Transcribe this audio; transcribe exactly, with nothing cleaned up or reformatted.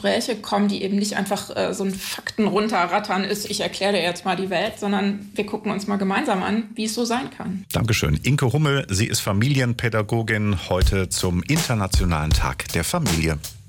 Gespräche kommen, die eben nicht einfach äh, so ein Fakten runterrattern ist, ich erkläre dir jetzt mal die Welt, sondern wir gucken uns mal gemeinsam an, wie es so sein kann. Dankeschön. Inke Hummel, sie ist Familienpädagogin, heute zum Internationalen Tag der Familie.